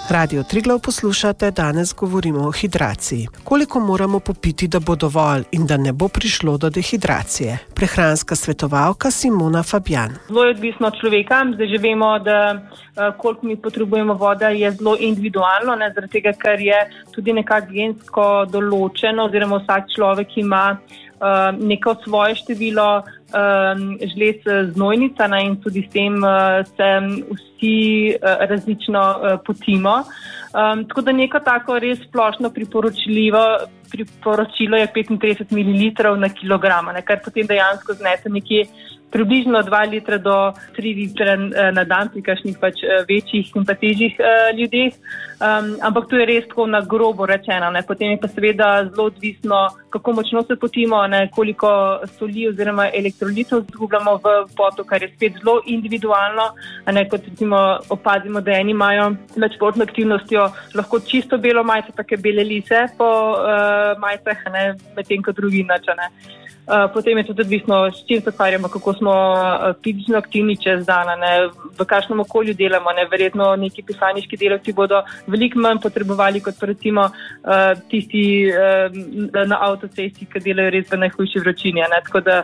Radio Triglav poslušate, danes govorimo o hidraciji. Koliko moramo popiti, da bo dovolj in da ne bo prišlo do dehidracije? Prehranska svetovalka Simona Fabjan. Zelo je odvisno od človeka. Zdaj že vemo, da koliko mi potrebujemo vode, je zelo individualno, zaradi tega, ker je tudi nekako gensko določeno, oziroma vsak človek ima neko svoje število žlez znojnica in tudi s tem se vsi različno potimo. Tako da neko tako res splošno priporočilo je 35 ml na kilograma, kar potem dejansko znese nekje približno 2 litra do 3 litre na dan pri kakšnih večjih in težjih ljudeh. Ampak to je res tako na grobo rečeno. Potem je pa seveda zelo odvisno, kako močno se potimo, koliko soli oziroma elektrolitov izgubljamo v potu, kar je spet zelo individualno. Kot recimo opazimo, da eni imajo med športno aktivnostjo lahko čisto belo majico, take bele lise po majicah, medtem ko drugi nič. Potem je tudi odvisno, s čim se ukvarjamo, kako smo fizično aktivni čez dan, v kakšnem okolju delamo. Verjetno neki pisarniški delavci bodo veliko manj potrebovali kot recimo tisti na avtocesti, ki delajo res v najhujši vročini. Tako da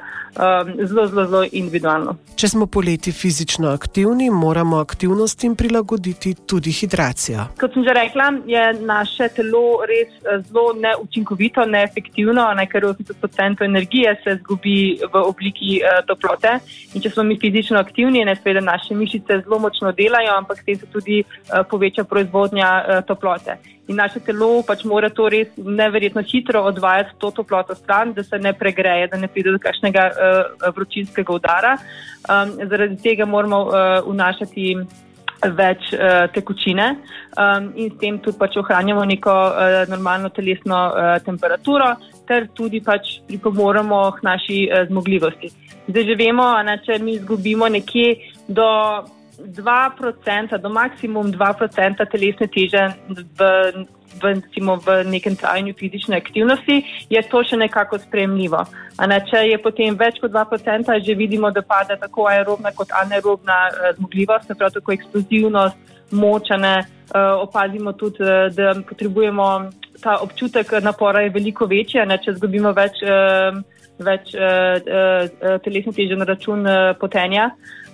zelo individualno. Če smo poleti fizično aktivni, moramo aktivnostim prilagoditi tudi hidracijo. Kot sem že rekla, je naše telo res zelo neučinkovito, neefektivno, ker 80% energije se zgubi v obliki toplote. In če smo mi fizično aktivni, seveda naše mišice zelo močno delajo, ampak s tem se tudi poveča proizvodnja toplote. In naše telo mora to res neverjetno hitro odvajati to toploto stran, da se ne pregreje, da ne pride do kakšnega vročinskega udara. Zaradi tega moramo vnašati več tekočine in s tem tudi ohranjamo neko normalno telesno temperaturo ter tudi pripomoremo k naši zmogljivosti. Zdaj že vemo, če mi izgubimo nekje do 2%, do maksimum 2% telesne teže v nekem trajanju fizične aktivnosti, je to še nekako sprejemljivo. Če je potem več kot 2%, že vidimo, da pada tako aerobna kot anaerobna zmogljivost, prav tako eksplozivnost, moč, opazimo tudi, da potrebujemo ta občutek napora je veliko večji, če izgubimo več telesne teže na račun potenja.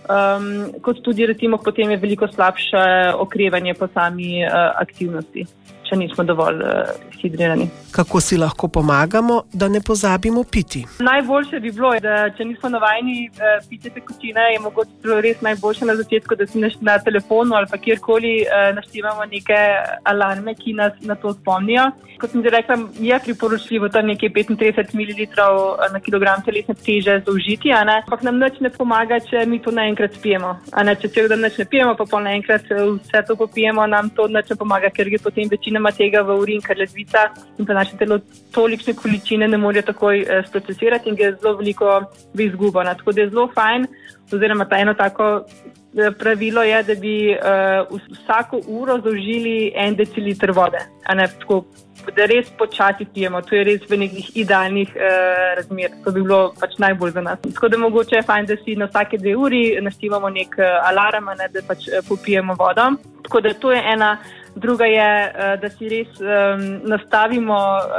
Kot tudi recimo potem je veliko slabše okrevanje po sami aktivnosti, če nismo dovolj hidrirani. Kako si lahko pomagamo, da ne pozabimo piti? Najboljše bi bilo, da če nismo navajeni piti tekočine, je mogoče res najboljše na začetku, da si na telefonu ali pa kjerkoli naštevamo neke alarme, ki nas na to spomnijo. Kot sem že rekla, je priporočljivo tam nekje 35 ml na kilogram telesne teže zaužiti, ampak nam nič ne pomaga, če mi to naenkrat spijemo. Če cel dan nič ne pijemo, pa pol naenkrat vse to popijemo, nam to nič ne pomaga, ker je potem večinoma tega v urin, ker ledvica in pa naše telo tolikšne količine ne morejo takoj sprocesirati in gre zelo veliko v izgubo. Tako da je zelo fajn, oziroma ta eno tako pravilo je, da bi vsako uro zaužili 1 deciliter vode. Tako, da res počasi pijemo. To je res v nekih idealnih razmer. To bi bilo najbolj za nas. Tako da mogoče je fajn, da si na vsake 2 uri naštevamo nek alarm, da popijemo vodo. Tako da to je ena. Druga je, da si res nastavimo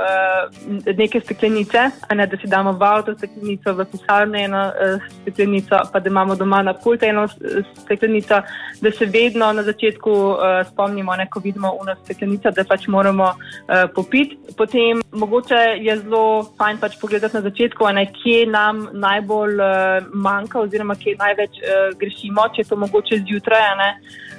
neke steklenice, da si damo v avto steklenico, v pisarno eno steklenico, pa da imamo doma na pultu eno steklenico, da se vedno na začetku spomnimo, ko vidimo eno steklenico, da moramo popiti. Potem mogoče je zelo fajn pogledati na začetku, kje nam najbolj manjka oziroma kje največ grešimo, če je to mogoče zjutraj,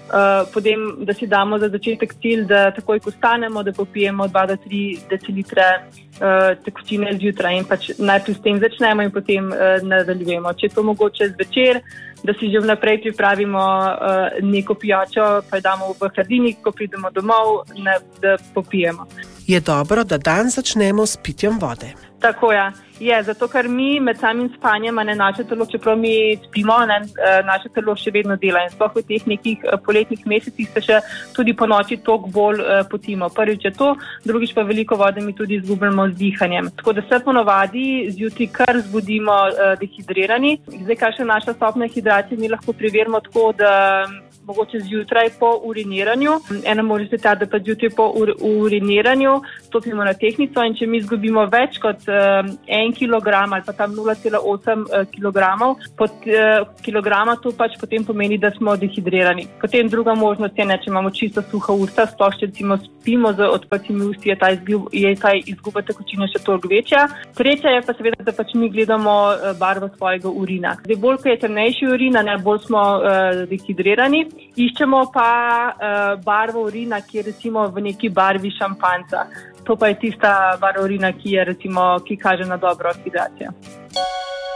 potem, da si damo za začetek cilj, da takoj, ko stanemo, da popijemo 2 do 3 decilitre tekočine zjutraj in najprej s tem začnemo in potem nadaljujemo. Če je to mogoče zvečer, da si že vnaprej pripravimo neko pijačo, pa jo damo v hladilnik, ko pridemo domov, da popijemo. Je dobro, da dan začnemo s pitjem vode. Tako je, zato ker mi med samim spanjem, naše telo, čeprav mi spimo, naše telo še vedno dela in sploh v teh nekih poletnih mesecih se še tudi po noči toliko bolj potimo. Prvič je to, drugič pa veliko vode mi tudi izgubljamo z dihanjem. Tako da se ponovadi zjutraj kar zbudimo dehidrirani. Zdaj, kakšna je naša stopnja hidracije, mi lahko preverimo tako, da mogoče zjutraj po uriniranju. Ena možnost je ta, da pa zjutraj po uriniranju stopimo na tehtnico in če mi izgubimo več kot 1 kilogram ali pa tam 0,8 kilogramov pod kilograma, to pač potem pomeni, da smo dehidrirani. Potem druga možnost je, če imamo čisto suha usta, sploh če recimo spimo z odprtimi usti, je ta izguba tekočine še toliko večja. Tretja je pa seveda, da pač mi gledamo barvo svojega urina. Zdaj, bolj ko je temnejši urin, bolj smo dehidrirani. Iščemo pa barvo urina, ki je recimo v neki barvi šampanjca. To pa je tista barva urina, ki kaže na dobro hidracijo.